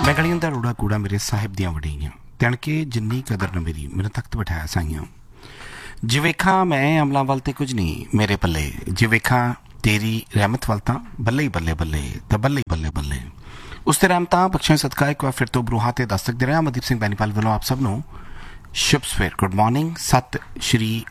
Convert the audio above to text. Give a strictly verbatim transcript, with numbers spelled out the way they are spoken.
मैं गलियां दा रूड़ा कूड़ा मेरे साहिब दियां वड़ियां तणके जिन्नी कदर न मेरी मेरे तख्त बिठाया साइयां जे वेखा मैं अमला वल ते कुछ नहीं मेरे पल्ले जे वेखा तेरी रहमत वल तां बल्ले ही बल्ले बल्ले ते बल्ले ही बल्ले बल्ले उस ते रहमतां बख्शियां सदका एक बार फिर तो बरूहां ते दस्तक दे रहा अमनदीप सिंह बैनीपाल वालों आप सब नु शुभ सवेर गुड मॉर्निंग सत श्री